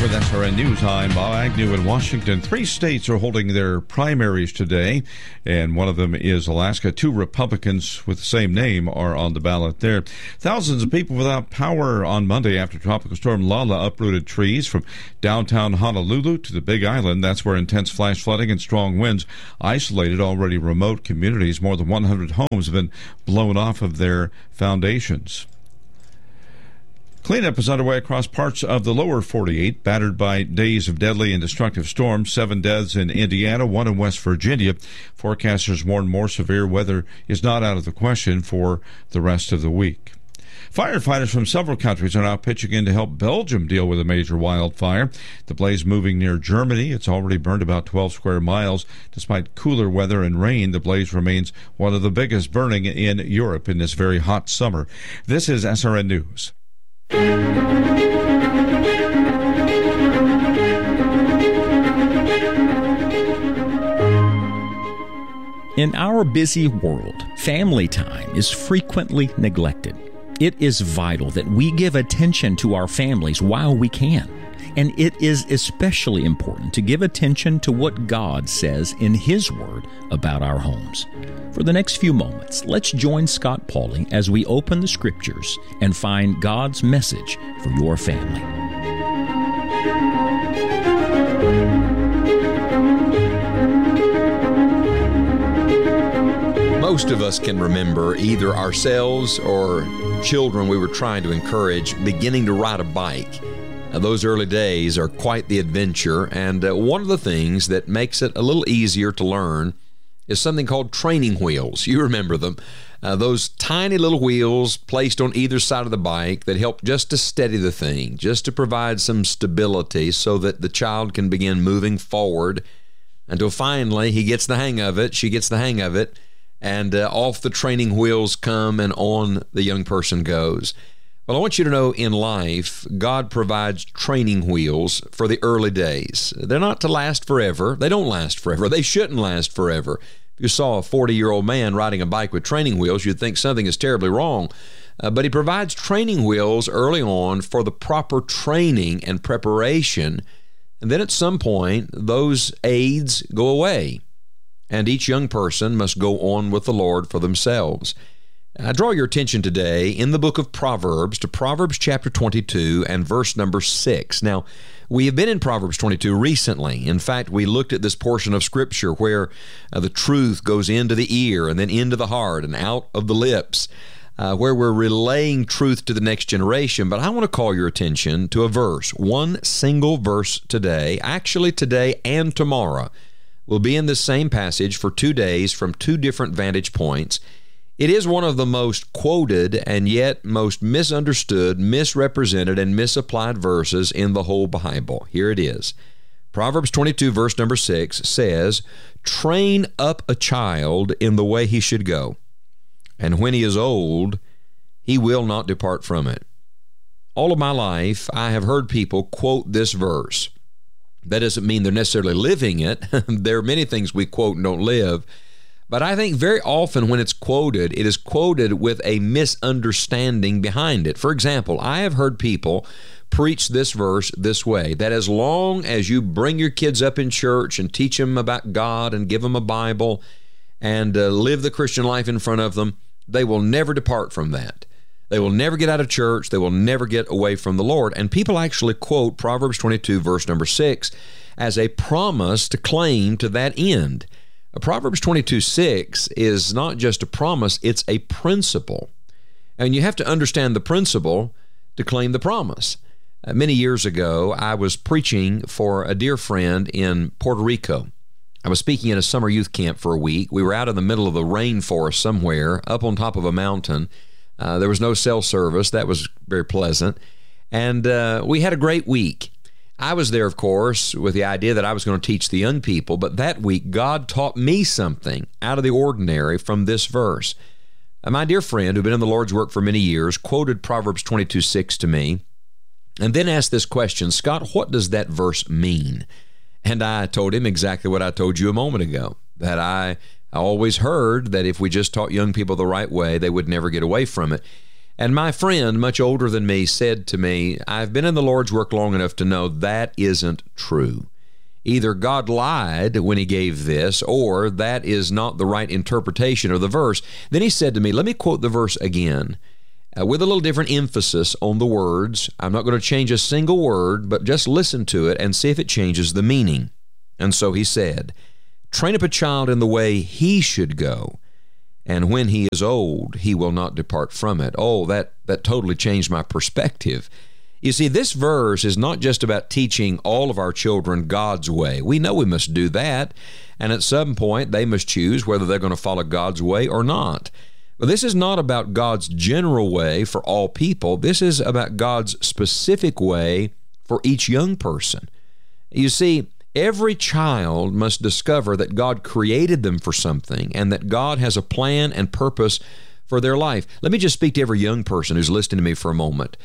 With SRN News, I'm Bob Agnew in Washington. 3 states are holding their primaries today, and one of them is Alaska. 2 Republicans with the same name are on the ballot there. Thousands of people without power on Monday after Tropical Storm Lala uprooted trees from downtown Honolulu to the Big Island. That's where intense flash flooding and strong winds isolated already remote communities. More than 100 homes have been blown off of their foundations. Cleanup is underway across parts of the lower 48, battered by days of deadly and destructive storms. 7 deaths in Indiana, 1 in West Virginia. Forecasters warn more severe weather is not out of the question for the rest of the week. Firefighters from several countries are now pitching in to help Belgium deal with a major wildfire. The blaze moving near Germany. It's already burned about 12 square miles. Despite cooler weather and rain, the blaze remains one of the biggest burning in Europe in this very hot summer. This is SRN News. In our busy world, family time is frequently neglected. It is vital that we give attention to our families while we can. And it is especially important to give attention to what God says in His Word about our homes. For the next few moments, let's join Scott Pauley as we open the Scriptures and find God's message for your family. Most of us can remember either ourselves or children we were trying to encourage beginning to ride a bike. Those early days are quite the adventure, and one of the things that makes it a little easier to learn is something called training wheels. You remember them. Those tiny little wheels placed on either side of the bike that help just to steady the thing, just to provide some stability so that the child can begin moving forward until finally he gets the hang of it, she gets the hang of it, and off the training wheels come and on the young person goes. Well, I want you to know in life, God provides training wheels for the early days. They're not to last forever. They don't last forever. They shouldn't last forever. If you saw a 40-year-old man riding a bike with training wheels, you'd think something is terribly wrong. But he provides training wheels early on for the proper training and preparation. And then at some point, those aids go away. And each young person must go on with the Lord for themselves. I draw your attention today in the book of Proverbs to Proverbs chapter 22 and verse number 6. Now, we have been in Proverbs 22 recently. In fact, we looked at this portion of Scripture where the truth goes into the ear and then into the heart and out of the lips, where we're relaying truth to the next generation. But I want to call your attention to a verse, one single verse today, actually today and tomorrow. We'll be in this same passage for 2 days from 2 different vantage points. It is one of the most quoted and yet most misunderstood, misrepresented, and misapplied verses in the whole Bible. Here it is. Proverbs 22, verse number 6 says, "Train up a child in the way he should go, and when he is old, he will not depart from it." All of my life, I have heard people quote this verse. That doesn't mean they're necessarily living it. There are many things we quote and don't live. But I think very often when it's quoted, it is quoted with a misunderstanding behind it. For example, I have heard people preach this verse this way, that as long as you bring your kids up in church and teach them about God and give them a Bible and live the Christian life in front of them, they will never depart from that. They will never get out of church. They will never get away from the Lord. And people actually quote Proverbs 22, verse number 6 as a promise to claim to that end. Proverbs 22:6 is not just a promise, it's a principle. And you have to understand the principle to claim the promise. Many years ago, I was preaching for a dear friend in Puerto Rico. I was speaking at a summer youth camp for a week. We were out in the middle of the rainforest somewhere, up on top of a mountain. There was no cell service. That was very pleasant. And we had a great week. I was there, of course, with the idea that I was going to teach the young people, but that week God taught me something out of the ordinary from this verse. My dear friend, who'd been in the Lord's work for many years, quoted Proverbs 22:6 to me, and then asked this question, "Scott, what does that verse mean?" And I told him exactly what I told you a moment ago, that I always heard that if we just taught young people the right way, they would never get away from it. And my friend, much older than me, said to me, I've been in the Lord's work long enough to know that isn't true. Either God lied when he gave this, or that is not the right interpretation of the verse. Then he said to me, let me quote the verse again, with a little different emphasis on the words. I'm not going to change a single word, but just listen to it and see if it changes the meaning. And so he said, train up a child in the way he should go, and when he is old, he will not depart from it. Oh, that totally changed my perspective. You see, this verse is not just about teaching all of our children God's way. We know we must do that, and at some point they must choose whether they're going to follow God's way or not. But this is not about God's general way for all people. This is about God's specific way for each young person. You see, every child must discover that God created them for something and that God has a plan and purpose for their life. Let me just speak to every young person who's listening to me for a moment.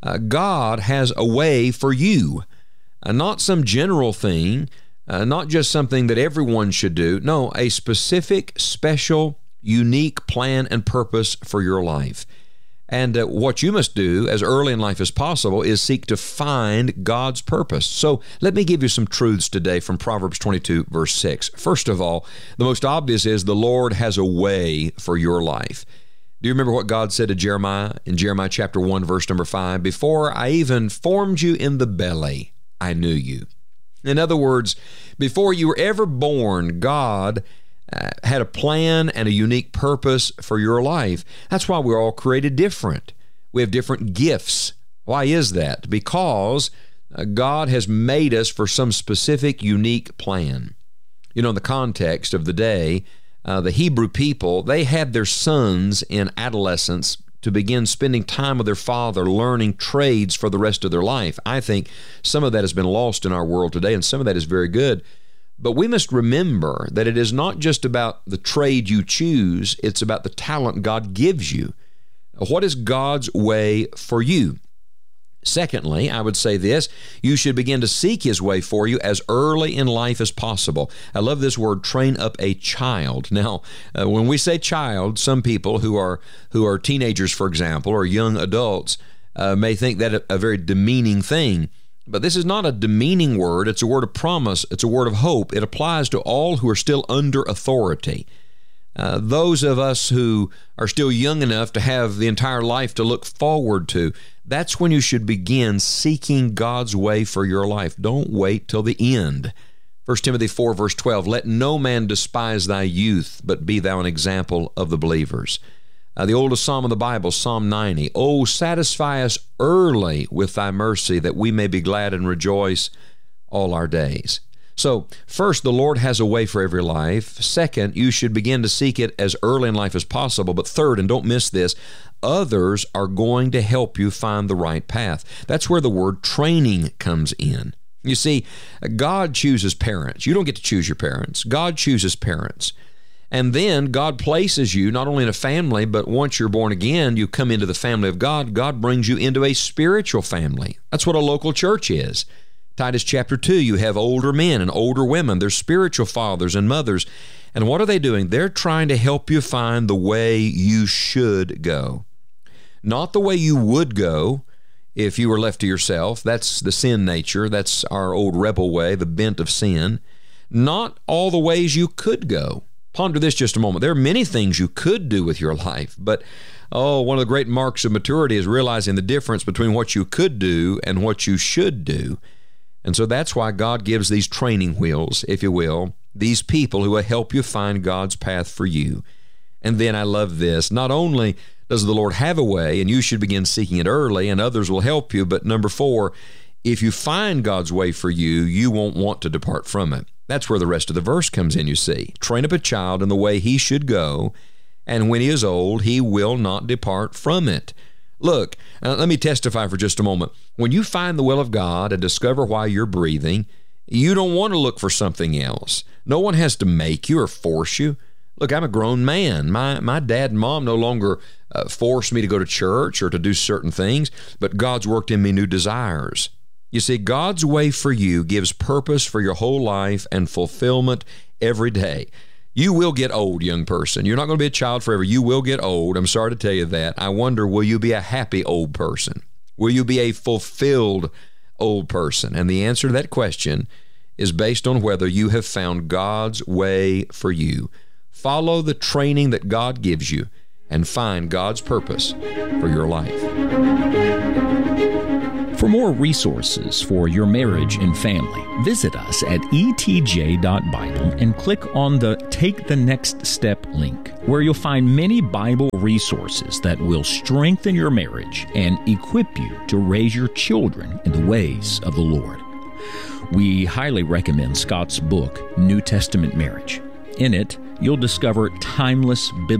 God has a way for you, not some general thing, not just something that everyone should do. No, a specific, special, unique plan and purpose for your life. And what you must do as early in life as possible is seek to find God's purpose. So let me give you some truths today from Proverbs 22, verse 6. First of all, the most obvious is the Lord has a way for your life. Do you remember what God said to Jeremiah in Jeremiah chapter 1, verse number 5? Before I even formed you in the belly, I knew you. In other words, before you were ever born, God had a plan and a unique purpose for your life. That's why we're all created different. We have different gifts. Why is that? Because God has made us for some specific, unique plan. You know, in the context of the day, the Hebrew people, they had their sons in adolescence to begin spending time with their father, learning trades for the rest of their life. I think some of that has been lost in our world today, and some of that is very good. But we must remember that it is not just about the trade you choose, it's about the talent God gives you. What is God's way for you? Secondly, I would say this, you should begin to seek His way for you as early in life as possible. I love this word, train up a child. Now, when we say child, some people who are teenagers, for example, or young adults may think that a very demeaning thing. But this is not a demeaning word. It's a word of promise. It's a word of hope. It applies to all who are still under authority. Those of us who are still young enough to have the entire life to look forward to, that's when you should begin seeking God's way for your life. Don't wait till the end. 1 Timothy 4, verse 12, let no man despise thy youth, but be thou an example of the believers. The oldest psalm of the Bible, Psalm 90, oh, satisfy us early with thy mercy, that we may be glad and rejoice all our days. So, first, the Lord has a way for every life. Second, you should begin to seek it as early in life as possible. But third, and don't miss this, others are going to help you find the right path. That's where the word training comes in. You see, God chooses parents. You don't get to choose your parents. God chooses parents. And then God places you not only in a family, but once you're born again, you come into the family of God. God brings you into a spiritual family. That's what a local church is. Titus chapter 2, you have older men and older women. They're spiritual fathers and mothers. And what are they doing? They're trying to help you find the way you should go. Not the way you would go if you were left to yourself. That's the sin nature. That's our old rebel way, the bent of sin. Not all the ways you could go. Ponder this just a moment. There are many things you could do with your life, but one of the great marks of maturity is realizing the difference between what you could do and what you should do. And so that's why God gives these training wheels, if you will, these people who will help you find God's path for you. And then I love this. Not only does the Lord have a way, and you should begin seeking it early, and others will help you, but number 4, if you find God's way for you, you won't want to depart from it. That's where the rest of the verse comes in, you see. Train up a child in the way he should go, and when he is old, he will not depart from it. Look, let me testify for just a moment. When you find the will of God and discover why you're breathing, you don't want to look for something else. No one has to make you or force you. Look, I'm a grown man. My dad and mom no longer force me to go to church or to do certain things, but God's worked in me new desires. You see, God's way for you gives purpose for your whole life and fulfillment every day. You will get old, young person. You're not going to be a child forever. You will get old. I'm sorry to tell you that. I wonder, will you be a happy old person? Will you be a fulfilled old person? And the answer to that question is based on whether you have found God's way for you. Follow the training that God gives you and find God's purpose for your life. For more resources for your marriage and family, visit us at etj.bible and click on the Take the Next Step link, where you'll find many Bible resources that will strengthen your marriage and equip you to raise your children in the ways of the Lord. We highly recommend Scott's book, New Testament Marriage. In it, you'll discover timeless biblical